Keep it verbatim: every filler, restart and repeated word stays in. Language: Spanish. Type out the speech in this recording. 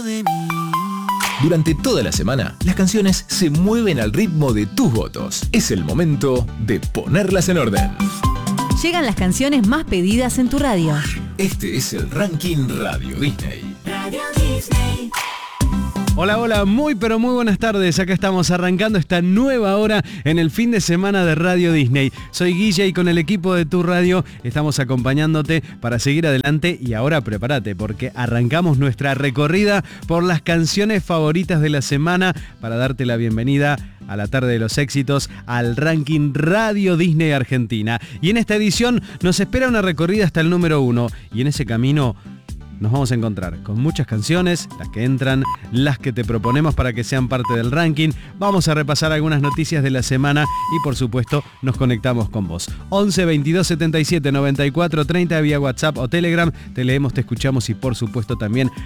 dentro de mí. Durante toda la semana, las canciones se mueven al ritmo de tus votos. Es el momento de ponerlas en orden. Llegan las canciones más pedidas en tu radio. Este es el Ranking Radio Disney. Radio Disney. Hola, hola, muy pero muy buenas tardes. Acá estamos arrancando esta nueva hora en el fin de semana de Radio Disney. Soy Guille y con el equipo de Tu Radio estamos acompañándote para seguir adelante. Y ahora prepárate porque arrancamos nuestra recorrida por las canciones favoritas de la semana para darte la bienvenida a la tarde de los éxitos, al Ranking Radio Disney Argentina. Y en esta edición nos espera una recorrida hasta el número uno. Y en ese camino nos vamos a encontrar con muchas canciones, las que entran, las que te proponemos para que sean parte del ranking. Vamos a repasar algunas noticias de la semana y por supuesto nos conectamos con vos. once veintidós setenta y siete noventa y cuatro treinta vía WhatsApp o Telegram. Te leemos, te escuchamos y por supuesto también